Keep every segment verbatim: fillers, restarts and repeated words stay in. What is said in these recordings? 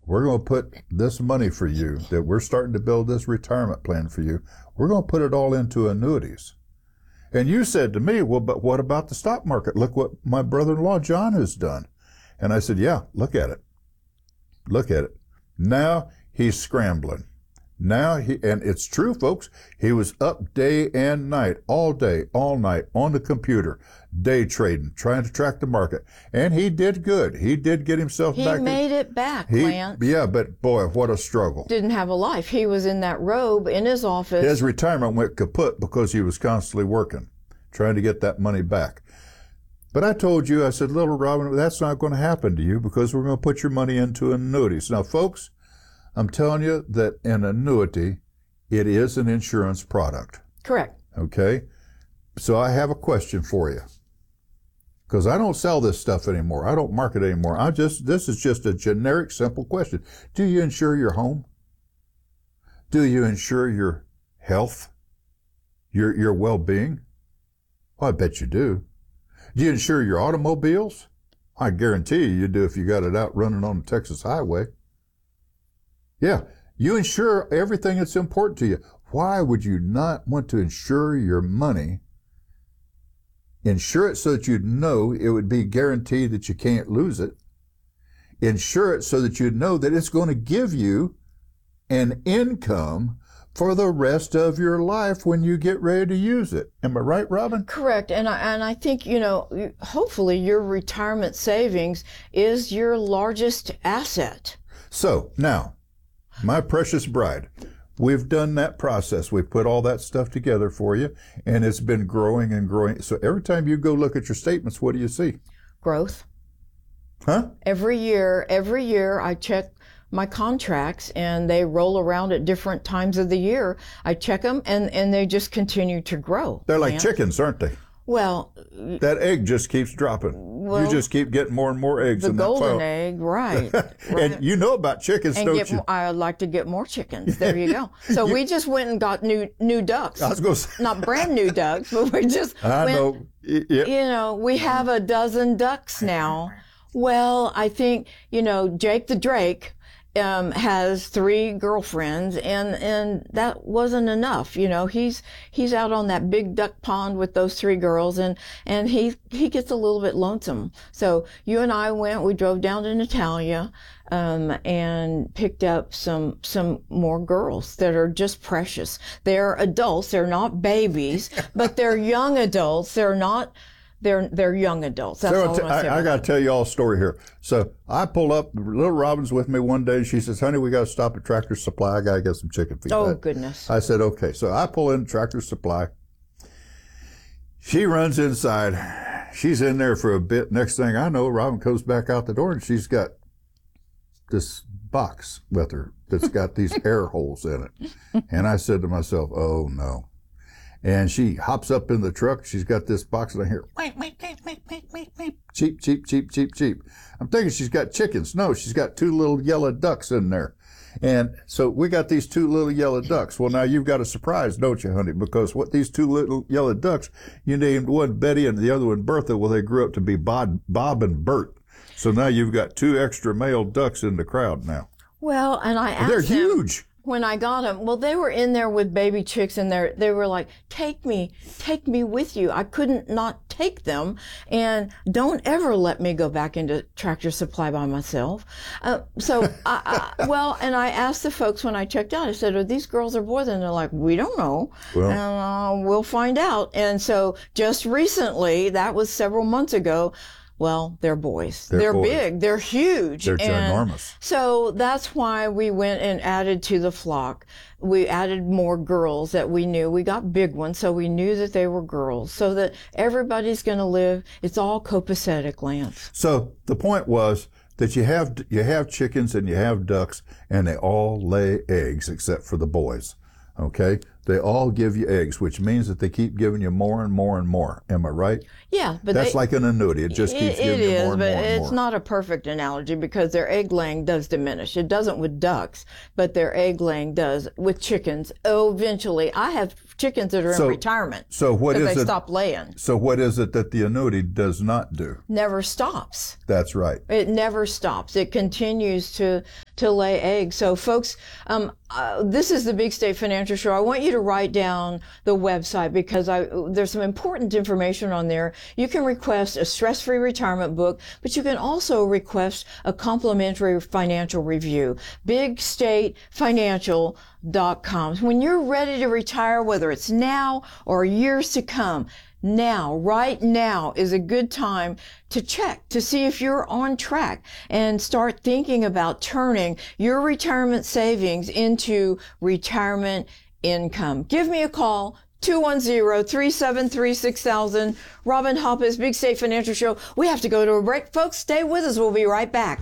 we're going to put this money for you that we're starting to build this retirement plan for you. We're going to put it all into annuities. And you said to me, well, but what about the stock market? Look what my brother-in-law John has done. And I said, yeah, look at it. Look at it. Now he's scrambling. Now he, and it's true, folks, he was up day and night, all day, all night on the computer, day trading, trying to track the market. And he did good. He did get himself he back. He made it back, he, Lance. Yeah, but boy, what a struggle. Didn't have a life. He was in that robe in his office. His retirement went kaput because he was constantly working, trying to get that money back. But I told you, I said, little Robin, that's not going to happen to you because we're going to put your money into annuities. Now, folks, I'm telling you that an annuity, it is an insurance product. Correct. Okay? So I have a question for you. Because I don't sell this stuff anymore. I don't market it anymore. I just, this is just a generic, simple question. Do you insure your home? Do you insure your health? Your, your well-being? Well, I bet you do. Do you insure your automobiles? I guarantee you you do if you got it out running on the Texas highway. Yeah, you insure everything that's important to you. Why would you not want to insure your money? Insure it so that you'd know it would be guaranteed that you can't lose it. Insure it so that you'd know that it's going to give you an income for the rest of your life when you get ready to use it. Am I right, Robin? Correct. And I, and I think, you know, hopefully your retirement savings is your largest asset. So now, my precious bride, we've done that process. We've put all that stuff together for you, and it's been growing and growing. So every time you go look at your statements, what do you see? Growth. Huh? Every year, every year I check my contracts, and they roll around at different times of the year. I check them, and, and they just continue to grow. They're like Lance. chickens, aren't they? Well, that egg just keeps dropping. Well, you just keep getting more and more eggs the in that golden fowl. egg, right? right. And you know about chickens, and don't get, you? I would like to get more chickens. There you go. So you, we just went and got new new ducks. I was going to say, not brand new ducks, but we just I went, know. Yep. You know, we have a dozen ducks now. Well, I think, you know, Jake the Drake um, has three girlfriends, and, and that wasn't enough. You know, he's, he's out on that big duck pond with those three girls, and, and he, he gets a little bit lonesome. So you and I went, we drove down to Natalia, um, and picked up some, some more girls that are just precious. They're adults. They're not babies, but they're young adults. They're not, They're they're young adults. That's so all t- I, say I, I got to tell you all a story here. So I pull up, little Robin's with me one day. She says, honey, we got to stop at Tractor Supply. I got to get some chicken feed. Oh, I, goodness. I said, okay. So I pull in Tractor Supply. She runs inside. She's in there for a bit. Next thing I know, Robin comes back out the door, and she's got this box with her that's got these air holes in it. And I said to myself, oh, no. And she hops up in the truck. She's got this box, and I hear, wait, wait, wait, wait, wait, wait, wait. Cheep, cheep, cheep, cheep, cheep. I'm thinking she's got chickens. No, she's got two little yellow ducks in there. And so we got these two little yellow ducks. Well, now you've got a surprise, don't you, honey? Because what these two little yellow ducks, you named one Betty and the other one Bertha. Well, they grew up to be Bob, Bob and Bert. So now you've got two extra male ducks in the crowd now. Well, and I asked They're them, huge. When I got them, well, they were in there with baby chicks, and they they were like, take me, take me with you. I couldn't not take them, and don't ever let me go back into Tractor Supply by myself. Uh, so, I, I, well, and I asked the folks when I checked out, I said, are these girls or boys? And they're like, we don't know. Well, and uh, we'll find out. And so just recently, that was several months ago, well, they're boys. They're They're, boys. big. They're huge. They're and ginormous. So that's why we went and added to the flock. We added more girls that we knew. We got big ones, so we knew that they were girls, so that everybody's going to live. It's all copacetic, Lance. So the point was that you have you have chickens and you have ducks, and they all lay eggs except for the boys. Okay? They all give you eggs, which means that they keep giving you more and more and more. Am I right? Yeah, but That's they, like an annuity. It just keeps it, giving it you is, more and but more and it's more. not a perfect analogy because their egg laying does diminish. It doesn't with ducks, but their egg laying does with chickens. Oh, eventually, I have chickens that are So- in retirement. So what because is they it? stop laying. So what is it that the annuity does not do? Never stops. That's right. It never stops. It continues to to lay eggs. So folks, um, uh, this is the Big State Financial Show. I want you to write down the website because I, there's some important information on there. You can request a stress-free retirement book, but you can also request a complimentary financial review. big state financial dot com. When you're ready to retire, whether it's now or years to come, now, right now is a good time to check to see if you're on track and start thinking about turning your retirement savings into retirement income. Give me a call, two one zero, three seven three, six thousand. Robin Hoppus, Big State Financial Show. We have to go to a break. Folks, stay with us. We'll be right back.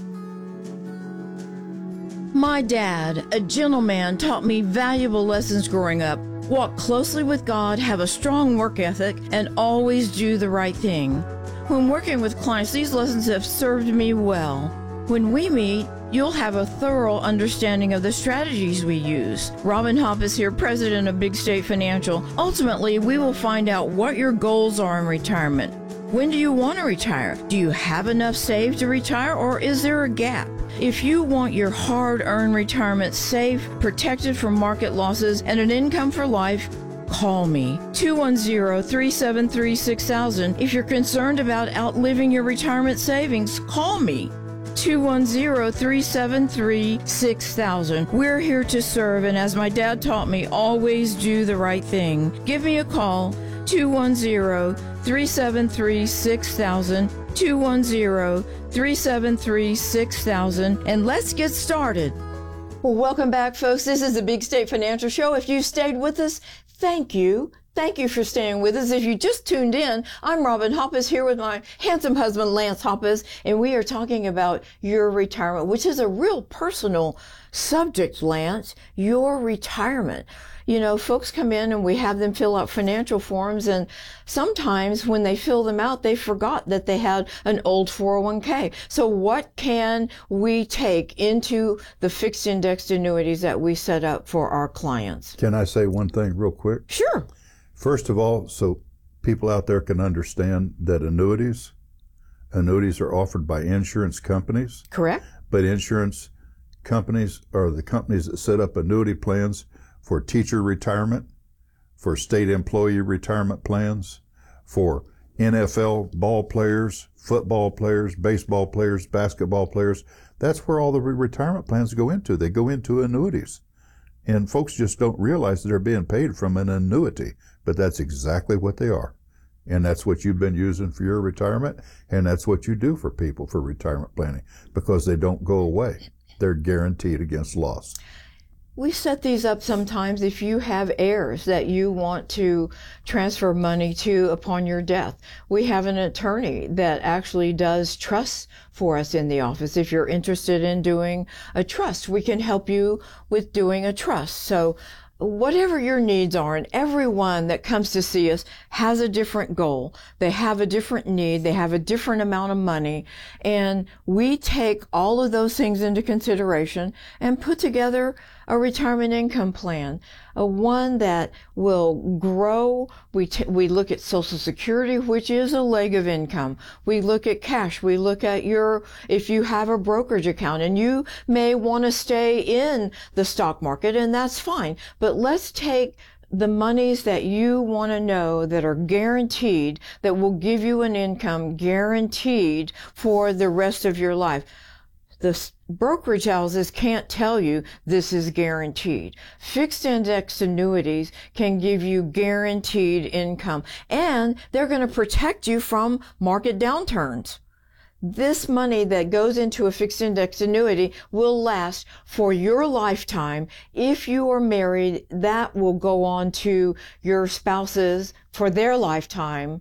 My dad, a gentleman, taught me valuable lessons growing up. Walk closely with God, have a strong work ethic, and always do the right thing. When working with clients, these lessons have served me well. When we meet, you'll have a thorough understanding of the strategies we use. Robin Hoppus here, president of Big State Financial. Ultimately, we will find out what your goals are in retirement. When do you want to retire? Do you have enough saved to retire, or is there a gap? If you want your hard-earned retirement safe, protected from market losses, and an income for life, call me, two one zero, three seven three, six thousand. If you're concerned about outliving your retirement savings, call me, two one zero, three seven three, six thousand. We're here to serve, and as my dad taught me, always do the right thing. Give me a call, two one zero, three seven three, six thousand, two one zero, three seven three, six thousand, and let's get started. Well, welcome back, folks. This is the Big State Financial Show. If you stayed with us, thank you. Thank you for staying with us. If you just tuned in, I'm Robin Hoppus here with my handsome husband, Lance Hoppus, and we are talking about your retirement, which is a real personal subject, Lance, your retirement. You know, folks come in and we have them fill out financial forms, and sometimes when they fill them out, they forgot that they had an old four oh one k. So what can we take into the fixed indexed annuities that we set up for our clients? Can I say one thing real quick? Sure. First of all, so people out there can understand that annuities, annuities are offered by insurance companies. Correct. But insurance companies are the companies that set up annuity plans for teacher retirement, for state employee retirement plans, for N F L ball players, football players, baseball players, basketball players. That's where all the retirement plans go into. They go into annuities. And folks just don't realize that they're being paid from an annuity, but that's exactly what they are. And that's what you've been using for your retirement, and that's what you do for people for retirement planning, because they don't go away. They're guaranteed against loss. We set these up sometimes if you have heirs that you want to transfer money to upon your death. We have an attorney that actually does trusts for us in the office. If you're interested in doing a trust, we can help you with doing a trust. So whatever your needs are, and everyone that comes to see us has a different goal. They have a different need. They have a different amount of money. And we take all of those things into consideration and put together a retirement income plan, a one that will grow. We t- we look at Social Security, which is a leg of income. We look at cash. We look at your, if you have a brokerage account, and you may want to stay in the stock market, and that's fine. But let's take the monies that you want to know that are guaranteed, that will give you an income guaranteed for the rest of your life. The brokerage houses can't tell you this is guaranteed. Fixed index annuities can give you guaranteed income, and they're going to protect you from market downturns. This money that goes into a fixed index annuity will last for your lifetime. If you are married, that will go on to your spouses for their lifetime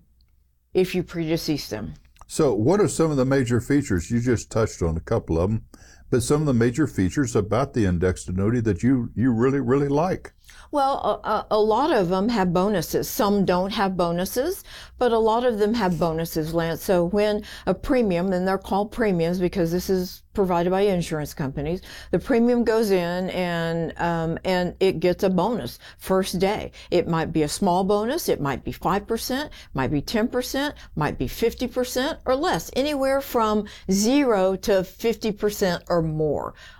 if you predecease them. So what are some of the major features? You just touched on a couple of them, but some of the major features about the indexed annuity that you, you really, really like. Well, a, a lot of them have bonuses. Some don't have bonuses, but a lot of them have bonuses, Lance. So when a premium, and they're called premiums because this is provided by insurance companies, the premium goes in and um, and it gets a bonus first day. It might be a small bonus. It might be five percent, might be ten percent, might be fifty percent or less, anywhere from zero to fifty percent or more.